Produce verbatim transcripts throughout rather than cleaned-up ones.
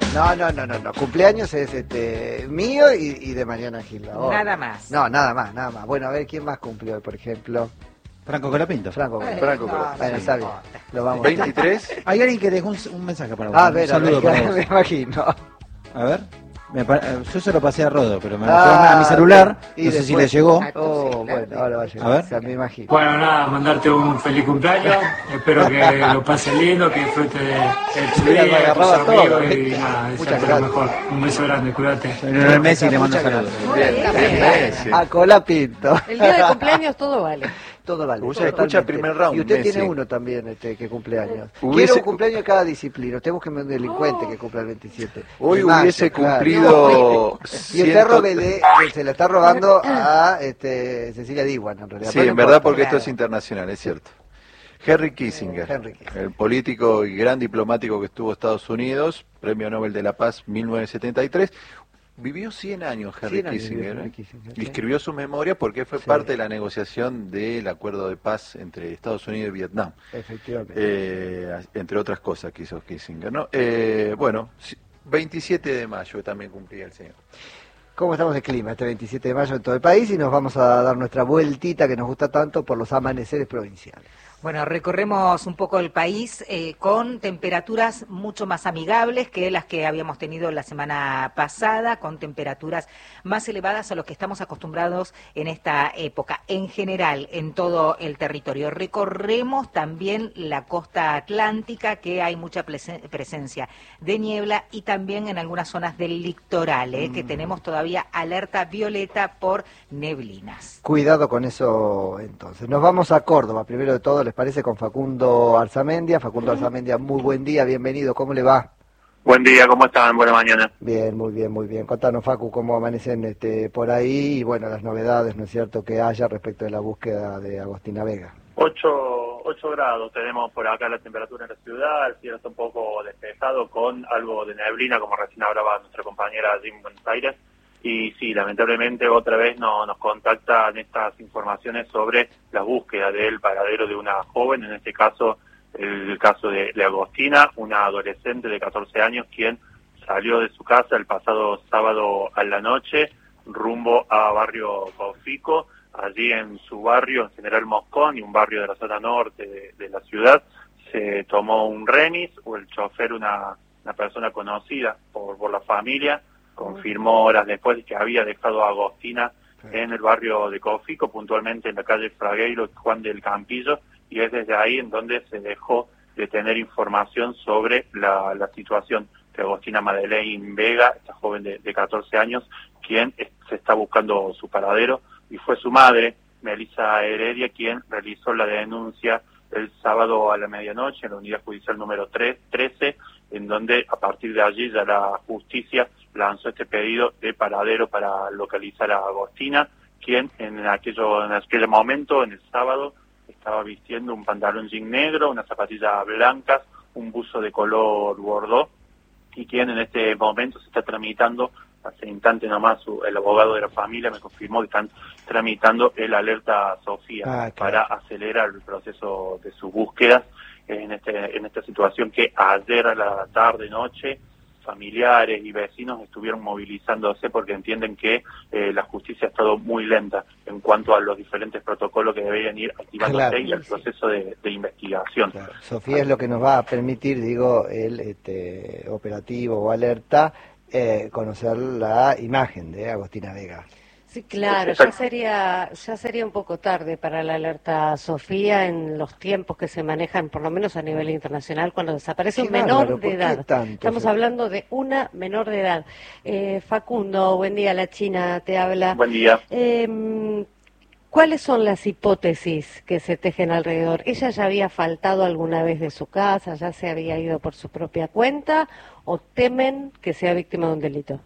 No, no, no, no, no. Cumpleaños es este mío y, y de Mariana Gil. Oh. Nada más. No, nada más, nada más. Bueno, a ver, ¿quién más cumplió hoy, por ejemplo? Franco Colapinto. Franco Eh, Franco no, Colapinto. Bueno, no está bien. Lo vamos veintitrés. Hay alguien que dejó un, un mensaje para vos. Ah, a un ver, a saludo ver, para vos. me imagino. A ver. Me pa- yo se lo pasé a Rodo, pero me lo Ah, a mi celular. y No sé si después- le llegó. Oh, bueno, ahora va a llegar. A ver. O sea, me imagino. Bueno, nada, mandarte un feliz cumpleaños. Espero que lo pases lindo, que disfrutes de, de tu Sí, día, me de tus agarraba amigos todo. y nada, Muchas desearte lo gracias. mejor. Un beso grande, cuídate. El Messi le mando Muchas saludos. gracias. Bien, Bien. Messi. A Colapinto. El día de cumpleaños todo vale. Todo vale. Usted totalmente. escucha primer round, Y usted Messi. tiene uno también este, que cumpleaños. Hubiese- Quiero un cumpleaños de cada disciplina. Usted búsqueme un delincuente que cumpla el veintisiete. Hoy De mayo, hubiese claro. cumplido. Y usted ciento- robe de, se la está robando a este, Cecilia Diwan, en realidad. Sí, Pero no en verdad, importa. porque esto es internacional, es cierto. Henry Kissinger, Henry Kissinger. el político y gran diplomático que estuvo en Estados Unidos, Premio Nobel de la Paz mil novecientos setenta y tres, vivió cien años Henry cien años Kissinger, vivió ¿eh? Henry Kissinger, y sí. escribió su memoria porque fue Sí. parte de la negociación del acuerdo de paz entre Estados Unidos y Vietnam, Efectivamente. eh, entre otras cosas que hizo Kissinger, ¿no? Eh, bueno, si- veintisiete de mayo también cumplía el señor. ¿Cómo estamos de clima este veintisiete de mayo en todo el país? Y nos vamos a dar nuestra vueltita que nos gusta tanto por los amaneceres provinciales. Bueno, recorremos un poco el país eh, con temperaturas mucho más amigables que las que habíamos tenido la semana pasada, con temperaturas más elevadas a los que estamos acostumbrados en esta época, en general, en todo el territorio. Recorremos también la costa atlántica, que hay mucha presen- presencia de niebla, y también en algunas zonas del litoral, eh, que tenemos todavía alerta violeta por neblinas. Cuidado con eso entonces. Nos vamos a Córdoba, primero de todo, ¿les parece? Con Facundo Arzamendia. Facundo Arzamendia, muy buen día, bienvenido, ¿cómo le va? Buen día, ¿cómo están? Buena mañana. Bien, muy bien, muy bien. Contanos, Facu, cómo amanecen este, por ahí y, bueno, las novedades, ¿no es cierto?, que haya respecto de la búsqueda de Agostina Vega. ocho grados tenemos por acá la temperatura en la ciudad, el cielo está un poco despejado con algo de neblina, como recién hablaba nuestra compañera allí en Buenos Aires. Y sí, lamentablemente otra vez no, nos contactan estas informaciones sobre la búsqueda del paradero de una joven, en este caso el caso de, de Agostina, una adolescente de catorce años quien salió de su casa el pasado sábado a la noche rumbo a barrio Cofico. Allí en su barrio, en General Moscón, y un barrio de la zona norte de, de la ciudad, se tomó un remis, o el chofer, una, una persona conocida por, por la familia, confirmó horas después que había dejado a Agostina en el barrio de Cofico, puntualmente en la calle Fragueiro y Juan del Campillo, y es desde ahí en donde se dejó de tener información sobre la, la situación de Agostina Madeleine Vega, esta joven de, de catorce años, quien es, se está buscando su paradero, y fue su madre, Melissa Heredia, quien realizó la denuncia el sábado a la medianoche en la unidad judicial número trece, en donde a partir de allí ya la justicia lanzó este pedido de paradero para localizar a Agostina, quien en aquello en aquel momento, en el sábado, estaba vistiendo un pantalón jean negro, unas zapatillas blancas, un buzo de color bordó, y quien en este momento se está tramitando, hace instante nomás su, el abogado de la familia me confirmó que están tramitando el alerta Sofía Ah, claro. para acelerar el proceso de sus búsquedas en este en esta situación que ayer a la tarde noche familiares y vecinos estuvieron movilizándose porque entienden que eh, la justicia ha estado muy lenta en cuanto a los diferentes protocolos que deberían ir activándose Claro. y el proceso de, de investigación. Claro. Sofía es lo que nos va a permitir, digo, el este, operativo o alerta, eh, conocer la imagen de Agostina Vega. Sí, claro, ya sería ya sería un poco tarde para la alerta Sofía en los tiempos que se manejan, por lo menos a nivel internacional, cuando desaparece Qué un menor bárbaro, de ¿por qué edad. tanto? Estamos Sí. hablando de una menor de edad. Eh, Facundo, buen día, la China te habla. Buen día. Eh, ¿Cuáles son las hipótesis que se tejen alrededor? ¿Ella ya había faltado alguna vez de su casa, ya se había ido por su propia cuenta, o temen que sea víctima de un delito?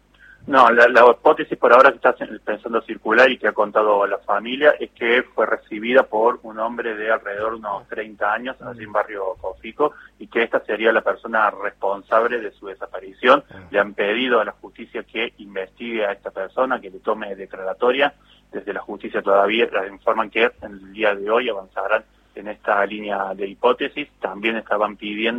No, la, la hipótesis por ahora que está pensando circular y que ha contado la familia es que fue recibida por un hombre de alrededor de unos treinta años allí en barrio Cofico y que esta sería la persona responsable de su desaparición. Le han pedido a la justicia que investigue a esta persona, que le tome declaratoria. Desde la justicia todavía les informan que en el día de hoy avanzarán en esta línea de hipótesis. También estaban pidiendo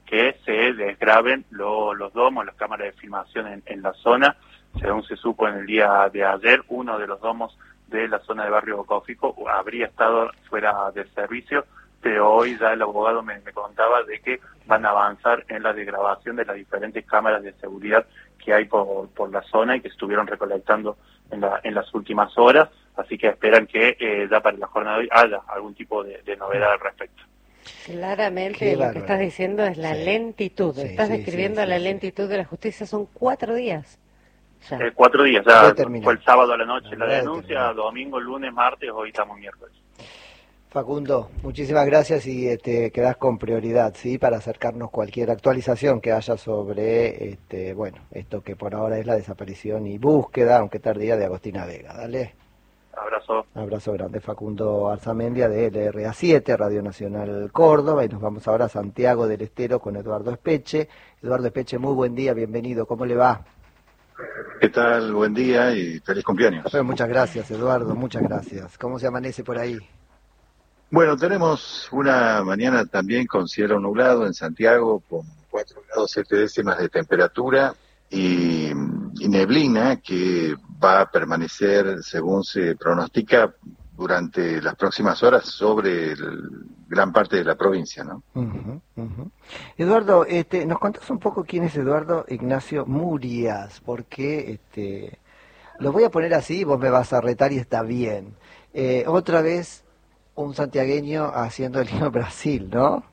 que se desgraben lo, los domos, las cámaras de filmación en, en la zona. Según se supo en el día de ayer, uno de los domos de la zona de Barrio Bocófico habría estado fuera de servicio, pero hoy ya el abogado me, me contaba de que van a avanzar en la desgrabación de las diferentes cámaras de seguridad que hay por, por la zona y que estuvieron recolectando en, la, en las últimas horas, así que esperan que eh, ya para la jornada de hoy haya algún tipo de, de novedad al respecto. Claramente Qué lo bárbaro. que estás diciendo es la Sí. lentitud, Sí, estás sí, describiendo sí, sí, la sí. lentitud de la justicia, son cuatro días. Ya. Eh, cuatro días, ya Ya terminó. fue el sábado a la noche la Ya denuncia, terminó. domingo, lunes, martes, hoy estamos miércoles. Facundo, muchísimas gracias y este, quedás con prioridad, ¿sí? Para acercarnos cualquier actualización que haya sobre, este, bueno, esto que por ahora es la desaparición y búsqueda, aunque tardía, de Agostina Vega. Dale. Abrazo. Un abrazo grande, Facundo Arzamendia de L R A siete, Radio Nacional Córdoba, y nos vamos ahora a Santiago del Estero con Eduardo Espeche. Eduardo Espeche, muy buen día, bienvenido, ¿cómo le va? ¿Qué tal? Buen día y feliz cumpleaños. Bueno, muchas gracias, Eduardo, muchas gracias. ¿Cómo se amanece por ahí? Bueno, tenemos una mañana también con cielo nublado en Santiago, con cuatro grados siete décimas de temperatura y, y neblina que va a permanecer, según se pronostica, durante las próximas horas sobre el, gran parte de la provincia, ¿no? Uh-huh, uh-huh. Eduardo, este, ¿nos contás un poco quién es Eduardo Ignacio Murias? Porque este, lo voy a poner así, vos me vas a retar y está bien. Eh, otra vez un santiagueño haciendo el himno Brasil, ¿no?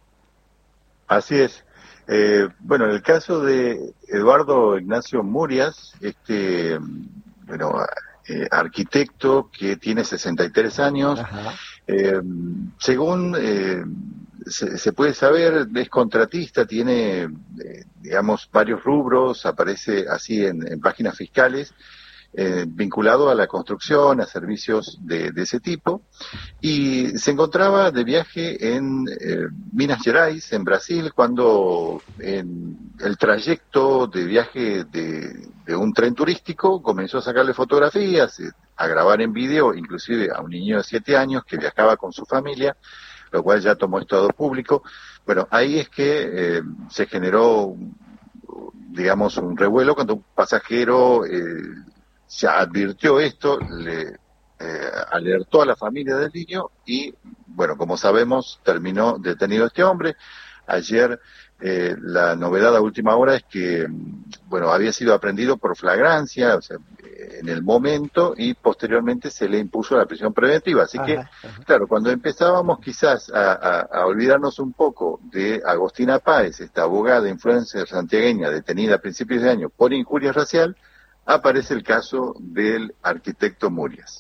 Así es. Eh, bueno, en el caso de Eduardo Ignacio Murias, este, bueno, eh, arquitecto que tiene sesenta y tres años, Ajá. eh, según eh, se, se puede saber, es contratista, tiene, eh, digamos, varios rubros, aparece así en, en páginas fiscales, Eh, vinculado a la construcción, a servicios de, de ese tipo, y se encontraba de viaje en eh, Minas Gerais, en Brasil, cuando en el trayecto de viaje de, de un tren turístico comenzó a sacarle fotografías, eh, a grabar en video, inclusive a un niño de siete años que viajaba con su familia, lo cual ya tomó estado público. Bueno, ahí es que eh, se generó, digamos, un revuelo cuando un pasajero eh, ya advirtió esto, le eh, alertó a la familia del niño y, bueno, como sabemos, terminó detenido este hombre. Ayer eh, la novedad a última hora es que, bueno, había sido aprehendido por flagrancia, o sea, en el momento, y posteriormente se le impuso la prisión preventiva. Así Ajá, que, ajá. claro, cuando empezábamos quizás a, a, a olvidarnos un poco de Agostina Páez, esta abogada influencer santiagueña detenida a principios de año por injuria racial, aparece el caso del arquitecto Murias.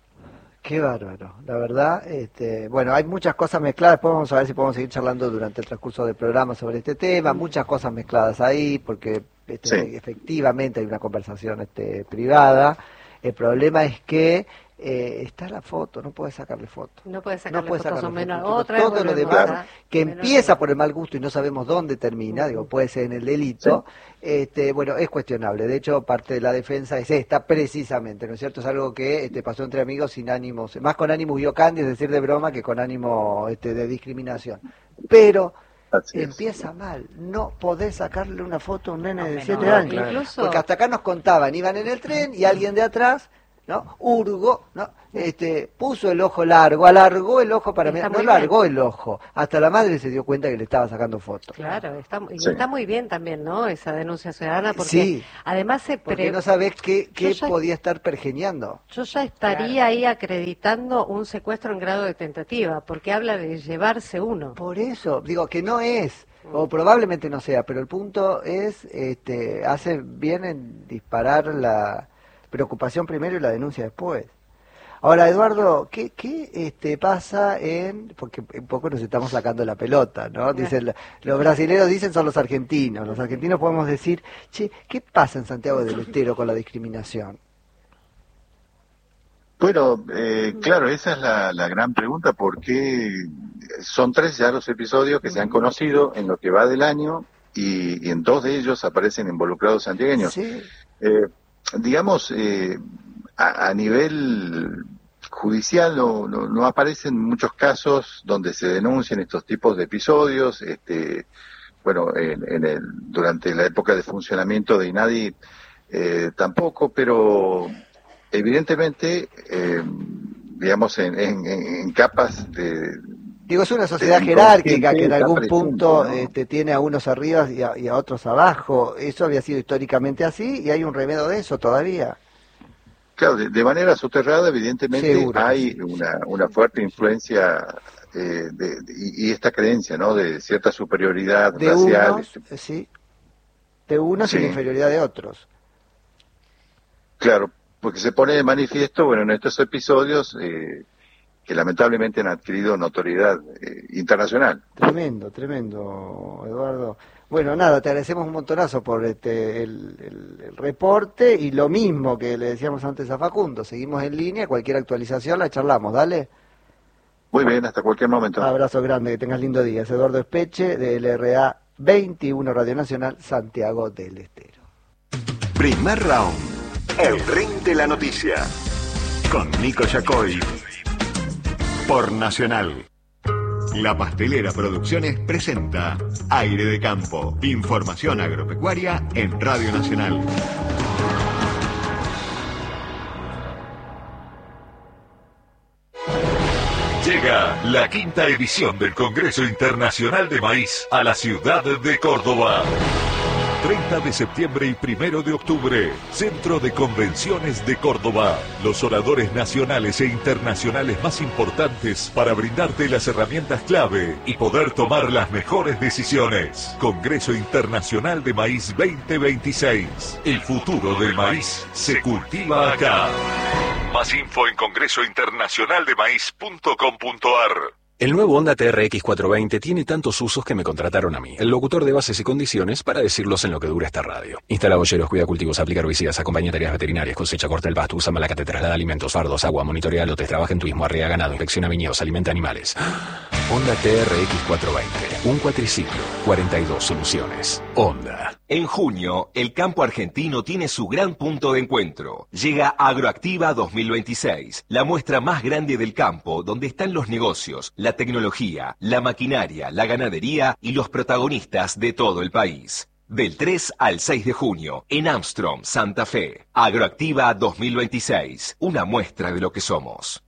Qué bárbaro, la verdad. Este, bueno, hay muchas cosas mezcladas, después vamos a ver si podemos seguir charlando durante el transcurso del programa sobre este tema, muchas cosas mezcladas ahí, porque este, Sí. efectivamente hay una conversación este, privada. El problema es que eh, está la foto, no puedes sacarle foto. No puedes No sacarle puedes fotos sacarle o menos. foto, chicos. Otra vez Todo lo volvemos demás a- que menos empieza de- por el mal gusto y no sabemos dónde termina, digo, puede ser en el delito, este, bueno, es cuestionable. De hecho, parte de la defensa es esta, precisamente, ¿no es cierto? Es algo que este, pasó entre amigos sin ánimos, más con ánimos biocandi, es decir, de broma, que con ánimo este, de discriminación. Pero Así es. empieza mal, no podés sacarle una foto a un nene No, de menor, siete años. claro. Incluso- Porque hasta acá nos contaban, iban en el tren y alguien de atrás, ¿no? Hurgó, ¿no? Este, puso el ojo largo, alargó el ojo para Está mirar, no muy largó el ojo. Hasta la madre se dio cuenta que le estaba sacando fotos. Claro, está, y Sí. está muy bien también, ¿no? Esa denuncia ciudadana, porque Sí. además se Porque pre- no sabés qué, qué Yo ya- podía estar pergeñando. yo ya estaría ahí acreditando un secuestro en grado de tentativa, porque habla de llevarse uno. Por eso, digo que no es, o probablemente no sea, pero el punto es, este, hace bien en disparar la preocupación primero y la denuncia después. Ahora, Eduardo, ¿qué, qué este, pasa en...? Porque un poco nos estamos sacando la pelota, ¿no? Dicen, los brasileños dicen son los argentinos. Los argentinos podemos decir, che, ¿qué pasa en Santiago del Estero con la discriminación? Bueno, eh, claro, esa es la, la gran pregunta, porque son tres ya los episodios que se han conocido en lo que va del año y, y en dos de ellos aparecen involucrados santiagueños. Sí, Eh, digamos, eh, a, a nivel judicial no, no, no aparecen muchos casos donde se denuncien estos tipos de episodios. Este, bueno, en, en el, durante la época de funcionamiento de INADI eh, tampoco, pero evidentemente, eh, digamos, en, en, en capas de... Digo, es una sociedad jerárquica que en algún punto, ¿no? este, tiene a unos arriba y a, y a otros abajo. Eso había sido históricamente así y hay un remedio de eso todavía. Claro, de, de manera soterrada, evidentemente, Seguro. hay una, una fuerte influencia eh, de, de, y, y esta creencia, ¿no?, de cierta superioridad de racial. Unos, sí, de unos sí. y la inferioridad de otros. Claro, porque se pone de manifiesto, bueno, en estos episodios eh, que lamentablemente han adquirido notoriedad eh, internacional. Tremendo, tremendo, Eduardo. Bueno, nada, te agradecemos un montonazo por este el, el, el reporte y lo mismo que le decíamos antes a Facundo, seguimos en línea, cualquier actualización la charlamos, dale. Muy bien, hasta cualquier momento. Un abrazo grande, que tengas lindo día. Es Eduardo Espeche, de L R A veintiuno Radio Nacional, Santiago del Estero. Primer round, el ring de la noticia, con Nico Yacoy, por Nacional. La Pastelera Producciones presenta Aire de Campo, información agropecuaria en Radio Nacional. Llega la quinta edición del Congreso Internacional de Maíz a la ciudad de Córdoba. treinta de septiembre y primero de octubre, Centro de Convenciones de Córdoba. Los oradores nacionales e internacionales más importantes para brindarte las herramientas clave y poder tomar las mejores decisiones. Congreso Internacional de Maíz veinte veintiséis. El futuro del maíz se cultiva acá. Más info en congreso internacional de maíz punto com punto a r. El nuevo Honda T R X cuatrocientos veinte tiene tantos usos que me contrataron a mí, el locutor de bases y condiciones, para decirlos en lo que dura esta radio. Instala boyeros, cuida cultivos, aplica herbicidas, acompaña tareas veterinarias, cosecha, corta el pasto, usa malacate, traslada alimentos, fardos, agua, monitorea lotes, trabaja en turismo, arrea ganado, inspecciona viñedos, alimenta animales. Honda T R X cuatrocientos veinte, un cuatriciclo, cuarenta y dos soluciones. Honda. En junio, el campo argentino tiene su gran punto de encuentro. Llega Agroactiva dos mil veintiséis, la muestra más grande del campo, donde están los negocios, la tecnología, la maquinaria, la ganadería y los protagonistas de todo el país. Del tres al seis de junio, en Armstrong, Santa Fe. Agroactiva dos mil veintiséis, una muestra de lo que somos.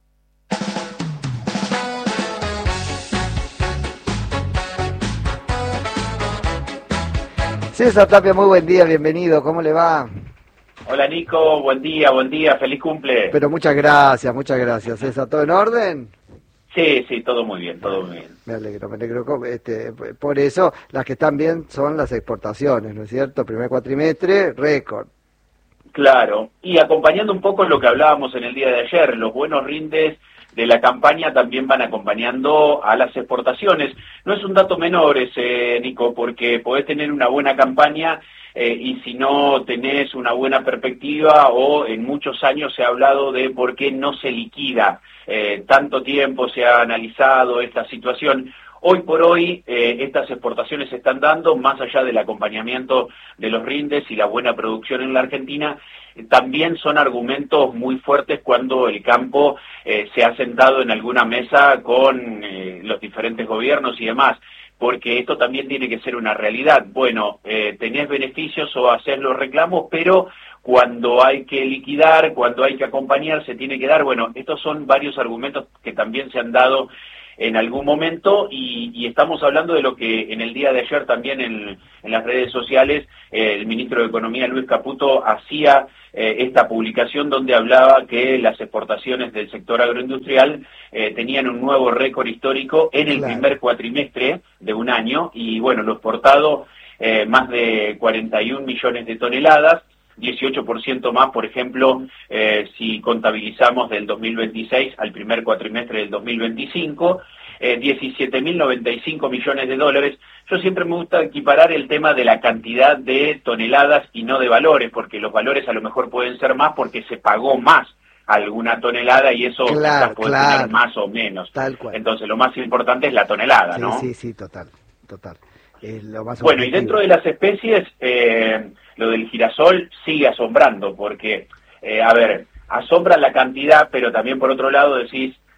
César Tapia, muy buen día, bienvenido, ¿cómo le va? Hola Nico, buen día, buen día, feliz cumple. Pero muchas gracias, muchas gracias. César, ¿todo en orden? Sí, sí, todo muy bien, todo muy bien. Me alegro, me alegro. Este, por eso, las que están bien son las exportaciones, ¿no es cierto? Primer cuatrimestre, récord. Claro, y acompañando un poco lo que hablábamos en el día de ayer, los buenos rindes de la campaña también van acompañando a las exportaciones. No es un dato menor ese, Nico, porque podés tener una buena campaña eh, y si no tenés una buena perspectiva, o en muchos años se ha hablado de por qué no se liquida. Eh, tanto tiempo se ha analizado esta situación. Hoy por hoy eh, estas exportaciones se están dando, más allá del acompañamiento de los rindes y la buena producción en la Argentina, eh, también son argumentos muy fuertes cuando el campo eh, se ha sentado en alguna mesa con eh, los diferentes gobiernos y demás, porque esto también tiene que ser una realidad. Bueno, eh, tenés beneficios o hacer los reclamos, pero cuando hay que liquidar, cuando hay que acompañar, se tiene que dar. Bueno, estos son varios argumentos que también se han dado en algún momento, y, y estamos hablando de lo que en el día de ayer también en, en las redes sociales eh, el ministro de Economía, Luis Caputo, hacía eh, esta publicación donde hablaba que las exportaciones del sector agroindustrial eh, tenían un nuevo récord histórico en el claro. primer cuatrimestre de un año, y bueno, lo exportado eh, más de cuarenta y un millones de toneladas, dieciocho por ciento más, por ejemplo, eh, si contabilizamos del dos mil veintiséis al primer cuatrimestre del dos mil veinticinco, eh, diecisiete mil noventa y cinco millones de dólares. Yo siempre me gusta equiparar el tema de la cantidad de toneladas y no de valores, porque los valores a lo mejor pueden ser más porque se pagó más alguna tonelada y eso claro, quizás puede claro. tener más o menos. Tal cual. Entonces lo más importante es la tonelada, sí, ¿no? Sí, sí, total, total. Es lo más bueno, objetivo. Y dentro de las especies, eh, lo del girasol sigue asombrando, porque, eh, a ver, asombra la cantidad, pero también por otro lado decís,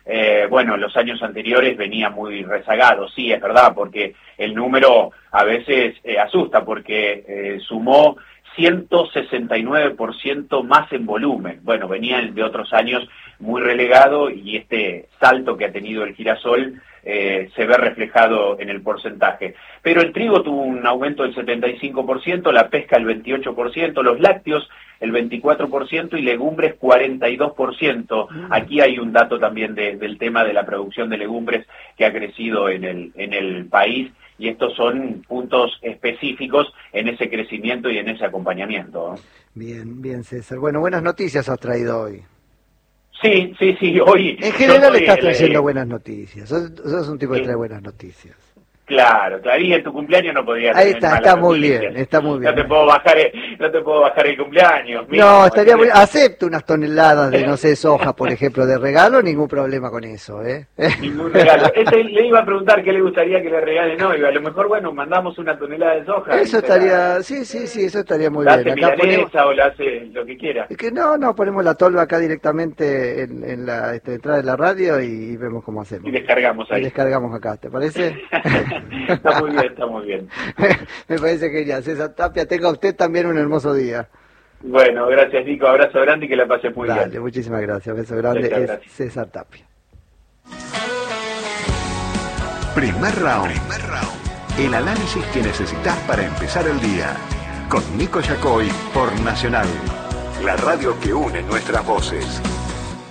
eh, bueno, los años anteriores venía muy rezagado, sí, es verdad, porque el número a veces eh, asusta, porque eh, sumó ciento sesenta y nueve por ciento más en volumen. Bueno, venía de otros años muy relegado y este salto que ha tenido el girasol eh, se ve reflejado en el porcentaje. Pero el trigo tuvo un aumento del setenta y cinco por ciento, la pesca el veintiocho por ciento, los lácteos el veinticuatro por ciento y legumbres cuarenta y dos por ciento. Aquí hay un dato también de, del tema de la producción de legumbres que ha crecido en el, en el país, y estos son puntos específicos en ese crecimiento y en ese acompañamiento. Bien, bien, César. Bueno, buenas noticias has traído hoy. Sí, sí, sí, hoy... En general hoy, estás trayendo eh, buenas noticias, sos, sos un tipo que sí. trae buenas noticias. Claro, claro, y en tu cumpleaños no podía Ahí tener está, malas está muy noticias. bien, está muy bien. No te puedo bajar el, no te puedo bajar el cumpleaños. No, mismo, estaría muy... ¿entendés? Acepto unas toneladas de, no sé, soja, por ejemplo, de regalo, ningún problema con eso, ¿eh? Ningún regalo. Este, le iba a preguntar qué le gustaría que le regalen hoy. A lo mejor, bueno, mandamos una tonelada de soja. Eso estaría, sí, sí, sí, eso estaría muy la bien. hace Acá milanesa ponemos... o la hace lo que quiera. Es que no, no, ponemos la tolva acá directamente en, en la este, entrada de la radio y vemos cómo hacemos. Y descargamos ahí. Y descargamos acá, ¿te parece? Está muy bien, está muy bien. Me parece genial. César Tapia, tenga usted también un hermoso día. Bueno, gracias Nico, abrazo grande y que la pase muy Dale, bien. muchísimas gracias. Beso grande. Chao, Es gracias. César Tapia. Primer round. El análisis que necesitas para empezar el día. Con Nico Yacoy por Nacional. La radio que une nuestras voces.